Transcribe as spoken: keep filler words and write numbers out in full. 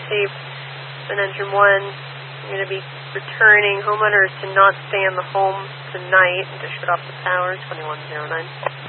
tape and engine one. I'm going to be returning homeowners to not stay in the home tonight and to shut off the power, twenty-one oh nine.